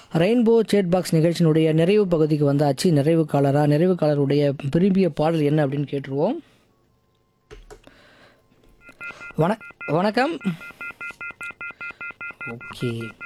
Rainbow chat box நிகழ்ச்சியினுடைய நிறைவு பகுதிக்கு வந்தாச்சு. நிறைவு காலருடைய விரும்பிய பாடல் என்ன அப்படின்னு கேட்டுருவோம். வணக்கம். ஓகே.